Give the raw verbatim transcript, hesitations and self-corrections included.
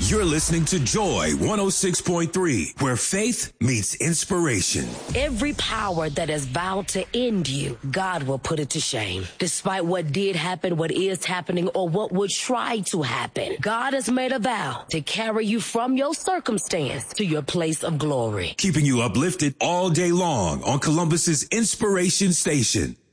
You're listening to Joy one oh six point three, where faith meets inspiration. Every power that has vowed to end you, God will put it to shame. Despite what did happen, what is happening, or what would try to happen, God has made a vow to carry you from your circumstance to your place of glory. Keeping you uplifted all day long on Columbus's Inspiration Station.